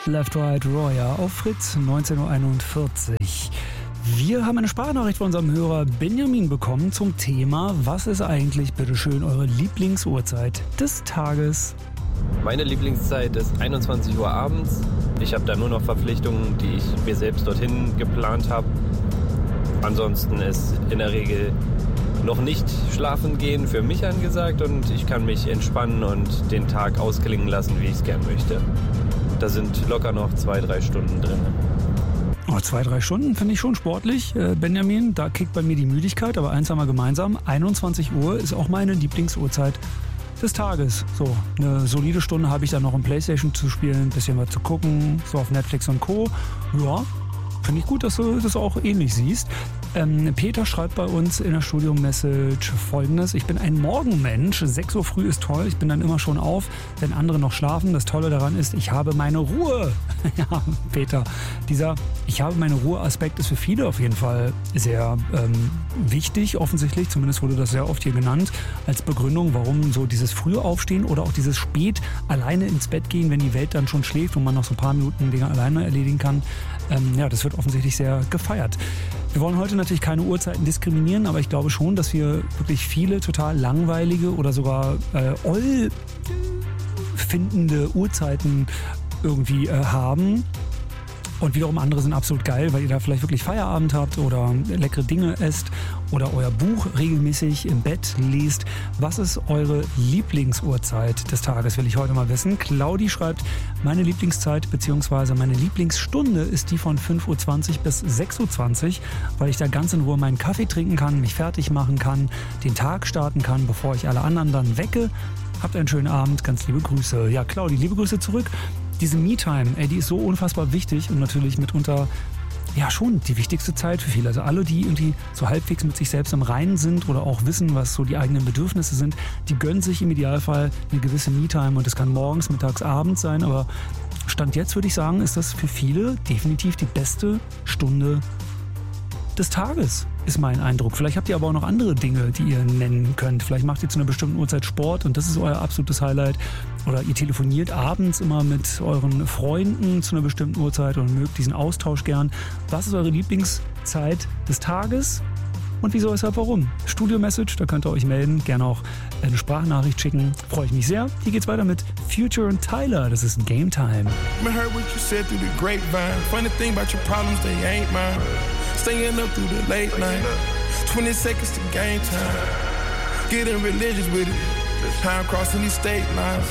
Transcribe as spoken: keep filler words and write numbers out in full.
Left, Right, Roya auf Fritz, neunzehn Uhr einundvierzig. Wir haben eine Sprachnachricht von unserem Hörer Benjamin bekommen zum Thema: Was ist eigentlich, bitteschön, eure Lieblingsuhrzeit des Tages? Meine Lieblingszeit ist einundzwanzig Uhr abends. Ich habe da nur noch Verpflichtungen, die ich mir selbst dorthin geplant habe. Ansonsten ist in der Regel noch nicht schlafen gehen für mich angesagt und ich kann mich entspannen und den Tag ausklingen lassen, wie ich es gern möchte. Da sind locker noch zwei, drei Stunden drin. Oh, zwei, drei Stunden finde ich schon sportlich, äh, Benjamin. Da kickt bei mir die Müdigkeit, aber eins haben wir gemeinsam. einundzwanzig Uhr ist auch meine Lieblingsuhrzeit des Tages. So, eine solide Stunde habe ich dann noch im Playstation zu spielen, ein bisschen was zu gucken, so auf Netflix und Co. Ja, finde ich gut, dass du das auch ähnlich siehst. Ähm, Peter schreibt bei uns in der Studio-Message Folgendes: Ich bin ein Morgenmensch, sechs Uhr früh ist toll, ich bin dann immer schon auf, wenn andere noch schlafen. Das Tolle daran ist, ich habe meine Ruhe. Ja, Peter, dieser Ich habe meine Ruhe-Aspekt ist für viele auf jeden Fall sehr ähm, wichtig, offensichtlich, zumindest wurde das sehr oft hier genannt, als Begründung, warum so dieses frühe Aufstehen oder auch dieses spät alleine ins Bett gehen, wenn die Welt dann schon schläft und man noch so ein paar Minuten Dinge alleine erledigen kann. Ähm, ja, das wird offensichtlich sehr gefeiert. Wir wollen heute natürlich keine Uhrzeiten diskriminieren, aber ich glaube schon, dass wir wirklich viele total langweilige oder sogar äh, oll findende Uhrzeiten irgendwie äh, haben. Und wiederum andere sind absolut geil, weil ihr da vielleicht wirklich Feierabend habt oder leckere Dinge esst oder euer Buch regelmäßig im Bett lest. Was ist eure Lieblingsuhrzeit des Tages, will ich heute mal wissen. Claudi schreibt: Meine Lieblingszeit bzw. meine Lieblingsstunde ist die von fünf Uhr zwanzig bis sechs Uhr zwanzig, weil ich da ganz in Ruhe meinen Kaffee trinken kann, mich fertig machen kann, den Tag starten kann, bevor ich alle anderen dann wecke. Habt einen schönen Abend, ganz liebe Grüße. Ja, Claudi, liebe Grüße zurück. Diese Me-Time, ey, die ist so unfassbar wichtig und natürlich mitunter ja schon die wichtigste Zeit für viele. Also alle, die irgendwie so halbwegs mit sich selbst im Reinen sind oder auch wissen, was so die eigenen Bedürfnisse sind, die gönnen sich im Idealfall eine gewisse Me-Time und das kann morgens, mittags, abends sein, aber Stand jetzt würde ich sagen, ist das für viele definitiv die beste Stunde des Tages, ist mein Eindruck. Vielleicht habt ihr aber auch noch andere Dinge, die ihr nennen könnt. Vielleicht macht ihr zu einer bestimmten Uhrzeit Sport und das ist euer absolutes Highlight. Oder ihr telefoniert abends immer mit euren Freunden zu einer bestimmten Uhrzeit und mögt diesen Austausch gern. Was ist eure Lieblingszeit des Tages? Und wieso, weshalb, warum? Studio-Message, da könnt ihr euch melden. Gerne auch eine Sprachnachricht schicken. Freue ich mich sehr. Hier geht's weiter mit Future und Tyler. Das ist Game Time. Staying up through the late night, twenty seconds to game time, getting religious with it, time crossing these state lines,